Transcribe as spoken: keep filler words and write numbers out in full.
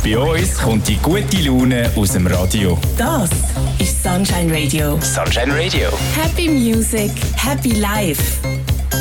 Bei uns kommt die gute Laune aus dem Radio. Das ist Sunshine Radio. Sunshine Radio. Happy Music, Happy Life.